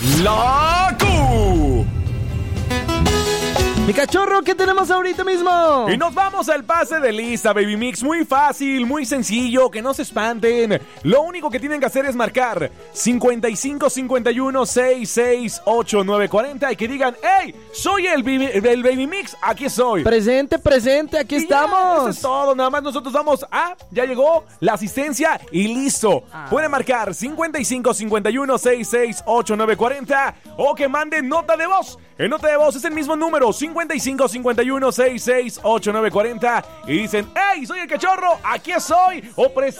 la Q. Mi cachorro, ¿qué tenemos ahorita mismo? Y nos vamos al pase de lista, Baby Mix. Muy fácil, muy sencillo, que no se espanten. Lo único que tienen que hacer es marcar 55 51 66 8940 y que digan: ¡Hey! Soy el Baby Mix, aquí soy. Presente, aquí estamos. Eso es todo, nada más nosotros vamos a... Ya llegó la asistencia y listo. Pueden marcar 55 51 66 8940 o que manden nota de voz. En nota de voz es el mismo número, 55 51 66 8940 y dicen: ¡Hey! Soy el cachorro, aquí soy. O